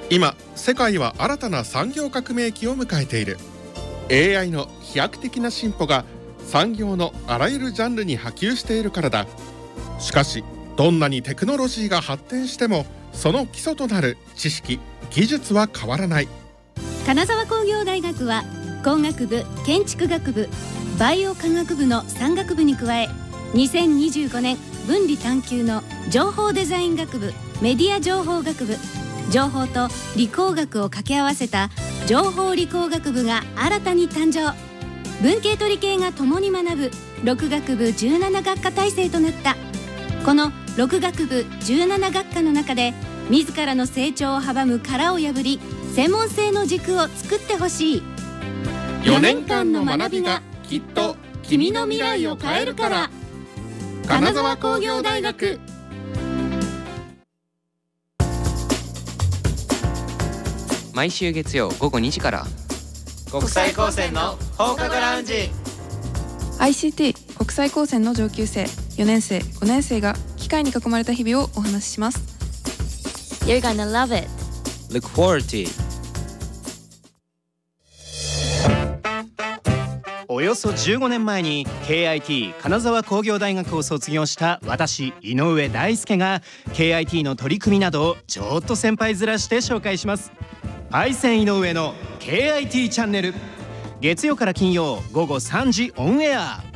今世界は新たな産業革命期を迎えている。 AI の飛躍的な進歩が産業のあらゆるジャンルに波及しているからだ。しかしどんなにテクノロジーが発展してもその基礎となる知識・技術は変わらない。 金沢工業大学は工学部、建築学部、バイオ科学部の3学部に加え、2025年分離探究の情報デザイン学部、メディア情報学部、情報と理工学を掛け合わせた情報理工学部が新たに誕生。文系と理系が共に学ぶ6学部17学科体制となった。この6学部17学科の中で自らの成長を阻む殻を破り、専門性の軸を作ってほしい。 4年間の学びがきっと君の未来を変えるから。金沢工業大学。 毎週月曜午後2時から、 国際高専の放課後ラウンジ。 ICT 国際高専の上級生4年生5年生が機械に囲まれた日々をお話しします。 You're gonna love it. Look forward to it。 およそ15年前に KIT 金沢工業大学を卒業した私井上大輔が KIT の取り組みなどをちょっと先輩面して紹介します。パイセン井上の KIT チャンネル、月曜から金曜午後3時オンエア。